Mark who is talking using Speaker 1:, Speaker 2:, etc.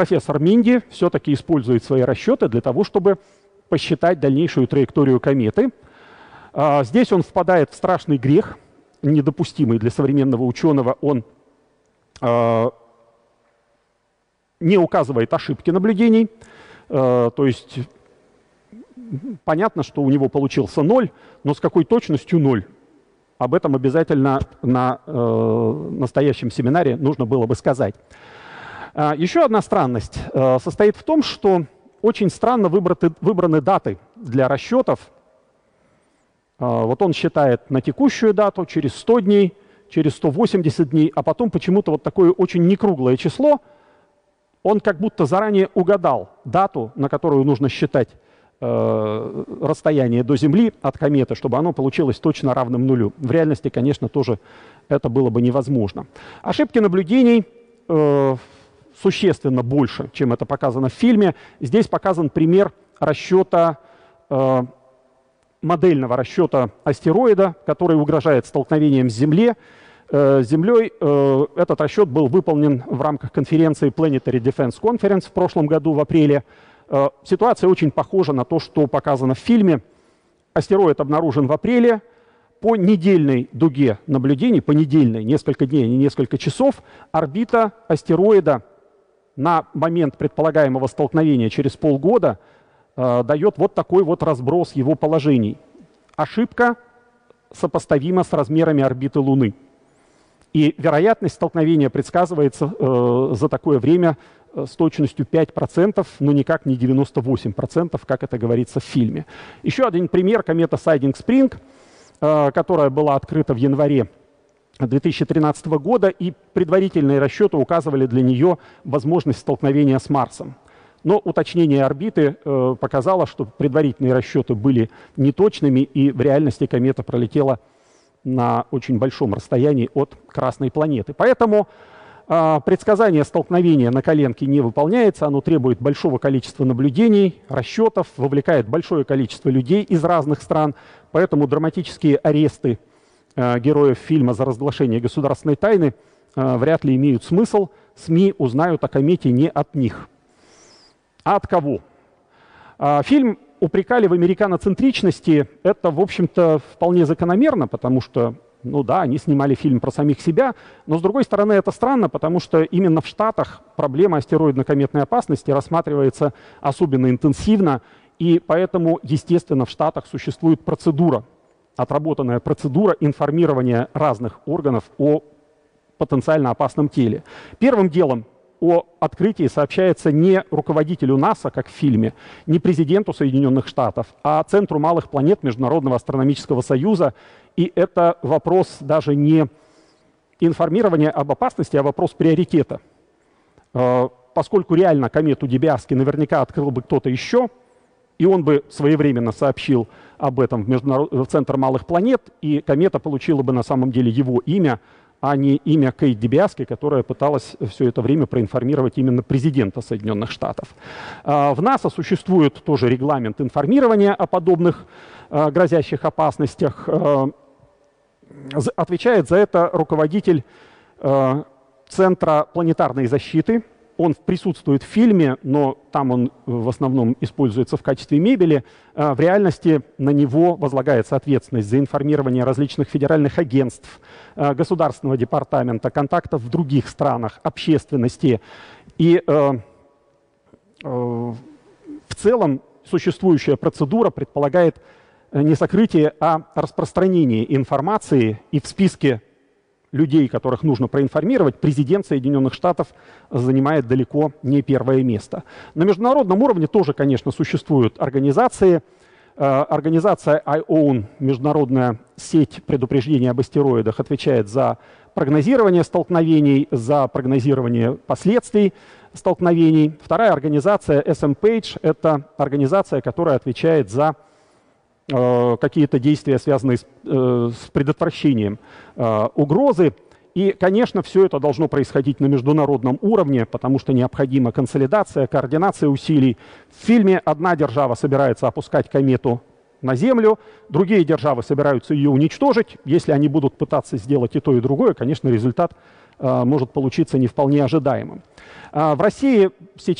Speaker 1: Профессор Минди все-таки использует свои расчеты для того, чтобы посчитать дальнейшую траекторию кометы. Здесь он впадает в страшный грех, недопустимый для современного ученого. Он не указывает ошибки наблюдений. То есть понятно, что у него получился 0, но с какой точностью 0? Об этом обязательно на настоящем семинаре нужно было бы сказать. Еще одна странность состоит в том, что очень странно выбраны даты для расчетов. Вот он считает на текущую дату, через 100 дней, через 180 дней, а потом почему-то вот такое очень некруглое число. Он как будто заранее угадал дату, на которую нужно считать расстояние до Земли от кометы, чтобы оно получилось точно равным нулю. В реальности, конечно, тоже это было бы невозможно. Ошибки наблюдений существенно больше, чем это показано в фильме. Здесь показан пример расчета, модельного расчета астероида, который угрожает столкновением с Землей. Этот расчет был выполнен в рамках конференции Planetary Defense Conference в прошлом году, в апреле. Ситуация очень похожа на то, что показано в фильме. Астероид обнаружен в апреле. По недельной дуге наблюдений, по недельной, несколько дней, не несколько часов, орбита астероида на момент предполагаемого столкновения через полгода дает вот такой вот разброс его положений. Ошибка сопоставима с размерами орбиты Луны. И вероятность столкновения предсказывается за такое время с точностью 5%, но никак не 98%, как это говорится в фильме. Еще один пример — комета Сайдинг-Спринг, которая была открыта в январе 2013 года, и предварительные расчеты указывали для нее возможность столкновения с Марсом. Но уточнение орбиты показало, что предварительные расчеты были неточными, и в реальности комета пролетела на очень большом расстоянии от Красной планеты. Поэтому предсказание столкновения на коленке не выполняется, оно требует большого количества наблюдений, расчетов, вовлекает большое количество людей из разных стран, поэтому драматические аресты героев фильма за разглашение государственной тайны вряд ли имеют смысл. СМИ узнают о комете не от них. А от кого? Фильм упрекали в американоцентричности. Это, в общем-то, вполне закономерно, потому что, ну да, они снимали фильм про самих себя, но, с другой стороны, это странно, потому что именно в Штатах проблема астероидно-кометной опасности рассматривается особенно интенсивно, и поэтому, естественно, в Штатах существует процедура, отработанная процедура информирования разных органов о потенциально опасном теле. Первым делом о открытии сообщается не руководителю НАСА, как в фильме, не президенту Соединенных Штатов, а Центру малых планет Международного астрономического союза. И это вопрос даже не информирования об опасности, а вопрос приоритета. Поскольку реально комету Дебиаски наверняка открыл бы кто-то еще, и он бы своевременно сообщил об этом в Центр малых планет, и комета получила бы на самом деле его имя, а не имя Кейт Дебиаски, которая пыталась все это время проинформировать именно президента Соединенных Штатов. В НАСА существует тоже регламент информирования о подобных грозящих опасностях. Отвечает за это руководитель Центра планетарной защиты. Он присутствует в фильме, но там он в основном используется в качестве мебели. В реальности на него возлагается ответственность за информирование различных федеральных агентств, государственного департамента, контактов в других странах, общественности. И в целом существующая процедура предполагает не сокрытие, а распространение информации, и в списке людей, которых нужно проинформировать, президент Соединенных Штатов занимает далеко не первое место. На международном уровне тоже, конечно, существуют организации. Организация IOWN, международная сеть предупреждения об астероидах, отвечает за прогнозирование столкновений, за прогнозирование последствий столкновений. Вторая организация SMPage — это организация, которая отвечает за какие-то действия, связанные с предотвращением угрозы. И, конечно, все это должно происходить на международном уровне, потому что необходима консолидация, координация усилий. В фильме одна держава собирается опускать комету на Землю, другие державы собираются ее уничтожить. Если они будут пытаться сделать и то, и другое, конечно, результат может получиться не вполне ожидаемым. В России сейчас